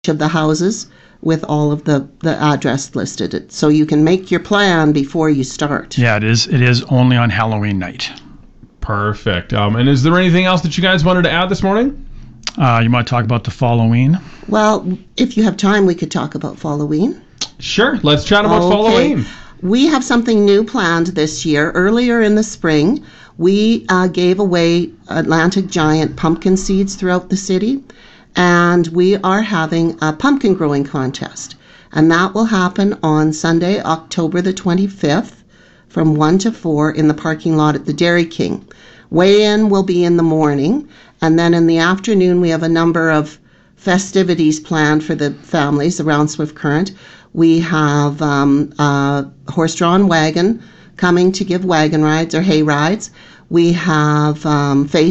of the houses with all of the address listed, so you can make your plan before you start. Yeah, it is only on Halloween night. Perfect. And is there anything else that you guys wanted to add this morning? You might talk about the Halloween. Well, if you have time, we could talk about Halloween. Sure, let's chat about Halloween. We have something new planned this year. Earlier in the spring, we gave away Atlantic Giant pumpkin seeds throughout the city, and we are having a pumpkin growing contest. And that will happen on Sunday, October the 25th, from 1 to 4 in the parking lot at the Dairy King. Weigh-in will be in the morning, and then in the afternoon we have a number of festivities planned for the families around Swift Current. We have a horse-drawn wagon coming to give wagon rides or hay rides. We have face